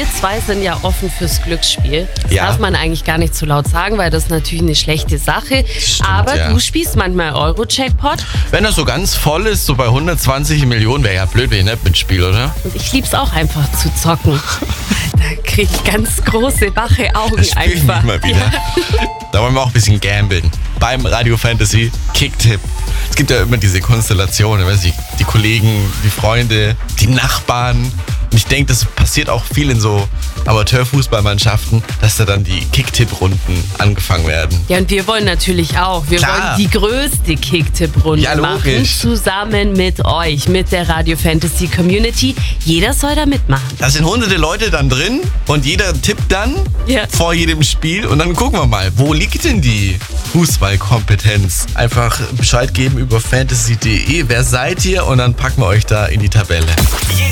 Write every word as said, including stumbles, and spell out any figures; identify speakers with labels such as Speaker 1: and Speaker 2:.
Speaker 1: wir zwei sind ja offen fürs Glücksspiel. Das
Speaker 2: Ja.
Speaker 1: darf man eigentlich gar nicht zu laut sagen, weil das ist natürlich eine schlechte Sache.
Speaker 2: Stimmt,
Speaker 1: Aber
Speaker 2: ja.
Speaker 1: du spielst manchmal Euro-Jackpot
Speaker 2: Wenn er so ganz voll ist, so bei hundertzwanzig Millionen, wäre ja blöd, wenn ich nicht mitspiele, oder?
Speaker 1: und ich lieb's auch einfach zu zocken. Da krieg ich ganz große, wache Augen
Speaker 2: Das spiele ich
Speaker 1: einfach.
Speaker 2: nicht mal wieder. Da wollen wir auch ein bisschen gambeln. Beim Radio Fantasy Kicktipp. Es gibt ja immer diese Konstellationen, weiß ich, die Kollegen, die Freunde, die Nachbarn. Und ich denke, das passiert auch viel in so Amateurfußballmannschaften, dass da dann die Kicktipp-Runden angefangen werden.
Speaker 1: Ja, und wir wollen natürlich auch. Wir
Speaker 2: Klar.
Speaker 1: wollen die größte Kicktipp-Runde
Speaker 2: Ja,
Speaker 1: machen.
Speaker 2: logisch.
Speaker 1: Zusammen mit euch, mit der Radio Fantasy Community. Jeder soll da mitmachen.
Speaker 2: Da sind hunderte Leute dann drin und jeder tippt dann
Speaker 1: Ja.
Speaker 2: vor jedem Spiel und dann gucken wir mal, wo liegt denn die Fußballkompetenz? Einfach Bescheid geben über fantasy punkt de, wer seid ihr, und dann packen wir euch da in die Tabelle.
Speaker 3: Jeden